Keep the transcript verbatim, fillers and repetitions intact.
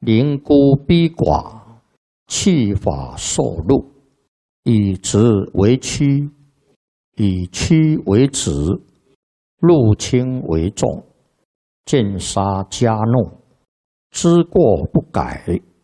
宁孤逼寡，弃法受禄，以直为曲，以曲为直，禄轻为重，见杀加怒，知过不改，